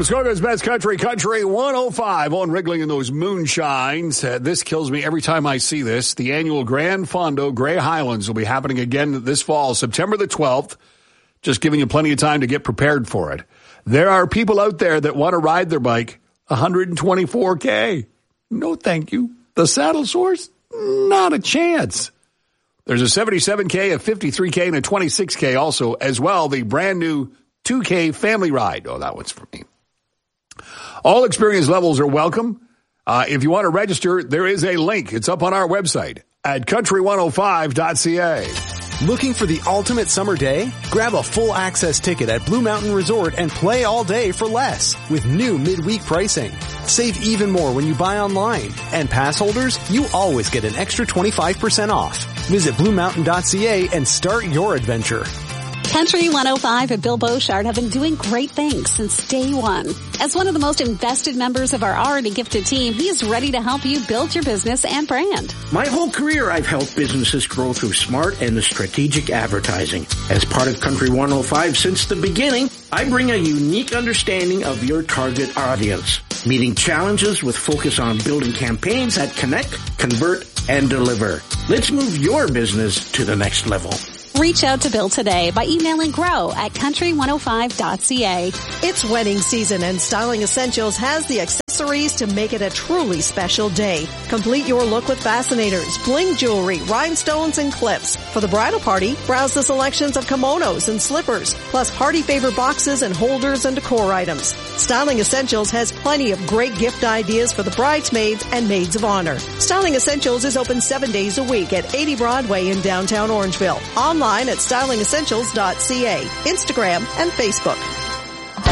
Muskoka's Best Country, Country 105 on Wriggling in those moonshines. This kills me every time I see this. The annual Grand Fondo Grey Highlands will be happening again this fall, September the 12th. Just giving you plenty of time to get prepared for it. There are people out there that want to ride their bike 124K. No, thank you. The Saddle Source? Not a chance. There's a 77K, a 53K, and a 26K also as well. The brand new 2K family ride. Oh, that one's for me. All experience levels are welcome. If you want to register, there is a link. It's up on our website at country105.ca. Looking for the ultimate summer day? Grab a full access ticket at Blue Mountain Resort and play all day for less with new midweek pricing. Save even more when you buy online. And pass holders, you always get an extra 25% off. Visit BlueMountain.ca and start your adventure. Country 105 and Bill Beauchard have been doing great things since day one. As one of the most invested members of our already gifted team, he is ready to help you build your business and brand. My whole career, I've helped businesses grow through smart and strategic advertising. As part of Country 105 since the beginning, I bring a unique understanding of your target audience, meeting challenges with focus on building campaigns that connect, convert, and deliver. Let's move your business to the next level. Reach out to Bill today by emailing grow@country105.ca. It's wedding season and Styling Essentials has the accessories to make it a truly special day. Complete your look with fascinators, bling jewelry, rhinestones, and clips. For the bridal party, browse the selections of kimonos and slippers, plus party favor boxes and holders and decor items. Styling Essentials has plenty of great gift ideas for the bridesmaids and maids of honor. Styling Essentials is open 7 days a week at 80 Broadway in downtown Orangeville. Online at stylingessentials.ca, Instagram, and Facebook.